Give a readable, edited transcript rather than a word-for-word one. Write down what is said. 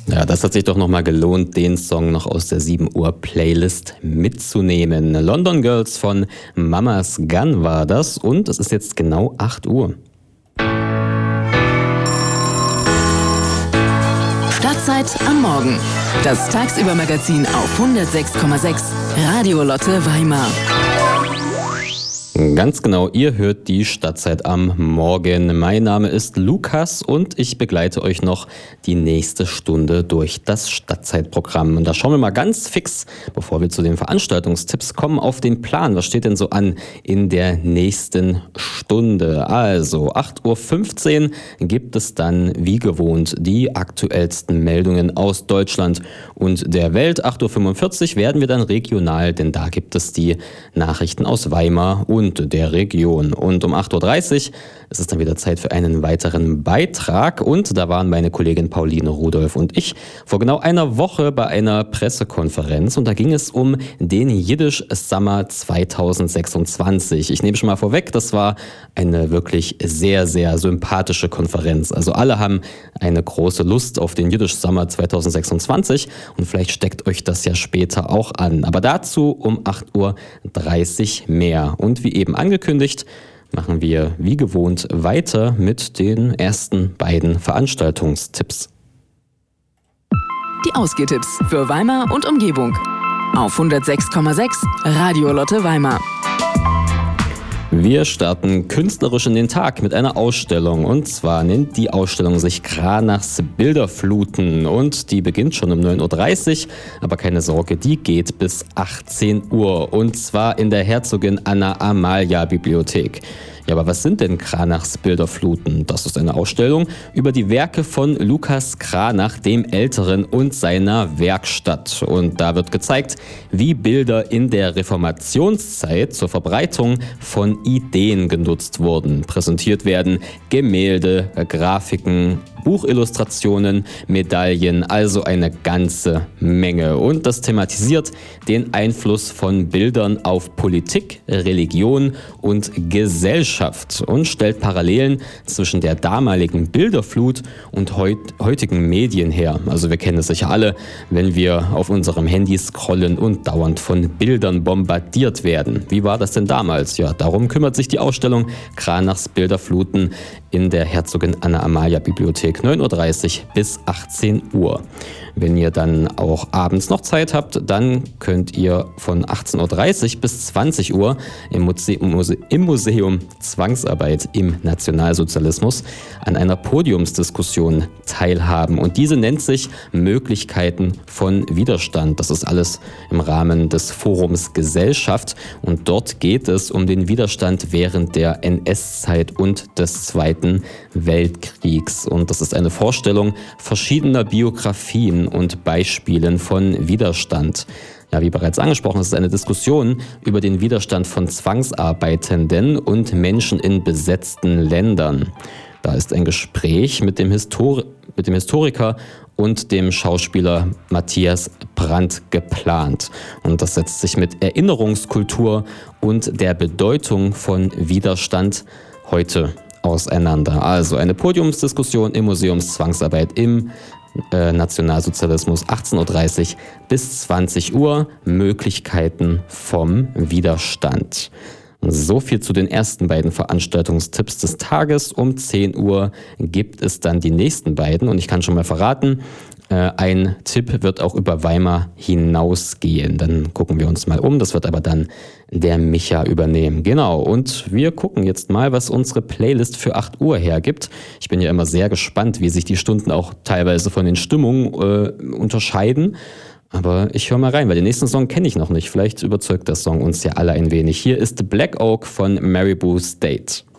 Ja, das hat sich doch nochmal gelohnt, den Song noch aus der 7 Uhr Playlist mitzunehmen. London Girls von Mama's Gun war das und es ist jetzt genau 8 Uhr. Stadtzeit am Morgen. Das Tagsüber-Magazin auf 106,6 Radio Lotte Weimar. Ganz genau, ihr hört die Stadtzeit am Morgen. Mein Name ist Lukas und ich begleite euch noch die nächste Stunde durch das Stadtzeitprogramm. Und da schauen wir mal ganz fix, bevor wir zu den Veranstaltungstipps kommen, auf den Plan. Was steht denn so an in der nächsten Stunde? Also 8.15 Uhr gibt es dann wie gewohnt die aktuellsten Meldungen aus Deutschland und der Welt. 8.45 Uhr werden wir dann regional, denn da gibt es die Nachrichten aus Weimar und der Region. Und um 8.30 Uhr ist es dann wieder Zeit für einen weiteren Beitrag. Und da waren meine Kollegin Pauline Rudolph und ich vor genau einer Woche bei einer Pressekonferenz. Und da ging es um den Yiddish Summer 2026. Ich nehme schon mal vorweg, das war eine wirklich sehr, sehr sympathische Konferenz. Also alle haben eine große Lust auf den Yiddish Summer 2026 und vielleicht steckt euch das ja später auch an. Aber dazu um 8.30 Uhr mehr. Und wie eben angekündigt, machen wir wie gewohnt weiter mit den ersten beiden Veranstaltungstipps. Die Ausgehtipps für Weimar und Umgebung auf 106,6 Radio Lotte Weimar. Wir starten künstlerisch in den Tag mit einer Ausstellung und zwar nennt die Ausstellung sich Cranachs Bilderfluten und die beginnt schon um 9.30 Uhr, aber keine Sorge, die geht bis 18 Uhr und zwar in der Herzogin Anna Amalia Bibliothek. Ja, aber was sind denn Cranachs Bilderfluten? Das ist eine Ausstellung über die Werke von Lukas Cranach, dem Älteren und seiner Werkstatt. Und da wird gezeigt, wie Bilder in der Reformationszeit zur Verbreitung von Ideen genutzt wurden. Präsentiert werden Gemälde, Grafiken, Buchillustrationen, Medaillen, also eine ganze Menge. Und das thematisiert den Einfluss von Bildern auf Politik, Religion und Gesellschaft und stellt Parallelen zwischen der damaligen Bilderflut und heutigen Medien her. Also wir kennen es sicher alle, wenn wir auf unserem Handy scrollen und dauernd von Bildern bombardiert werden. Wie war das denn damals? Ja, darum kümmert sich die Ausstellung Cranachs Bilderfluten in der Herzogin Anna Amalia Bibliothek, 9.30 Uhr bis 18 Uhr. Wenn ihr dann auch abends noch Zeit habt, dann könnt ihr von 18.30 Uhr bis 20 Uhr im Museum Zwangsarbeit im Nationalsozialismus an einer Podiumsdiskussion teilhaben. Und diese nennt sich Möglichkeiten von Widerstand. Das ist alles im Rahmen des Forums Gesellschaft. Und dort geht es um den Widerstand während der NS-Zeit und des Zweiten Weltkriegs. Und das ist eine Vorstellung verschiedener Biografien und Beispielen von Widerstand. Ja, wie bereits angesprochen, es ist eine Diskussion über den Widerstand von Zwangsarbeitenden und Menschen in besetzten Ländern. Da ist ein Gespräch mit dem Historiker und dem Schauspieler Matthias Brandt geplant. Und das setzt sich mit Erinnerungskultur und der Bedeutung von Widerstand heute auseinander. Also eine Podiumsdiskussion im Museum Zwangsarbeit im Nationalsozialismus, 18.30 Uhr bis 20 Uhr, Möglichkeiten vom Widerstand. So viel zu den ersten beiden Veranstaltungstipps des Tages. Um 10 Uhr gibt es dann die nächsten beiden und ich kann schon mal verraten, ein Tipp wird auch über Weimar hinausgehen. Dann gucken wir uns mal um. Das wird aber dann der Micha übernehmen. Genau. Und wir gucken jetzt mal, was unsere Playlist für 8 Uhr hergibt. Ich bin ja immer sehr gespannt, wie sich die Stunden auch teilweise von den Stimmungen unterscheiden. Aber ich höre mal rein, weil den nächsten Song kenne ich noch nicht. Vielleicht überzeugt der Song uns ja alle ein wenig. Hier ist Black Oak von Maribou State.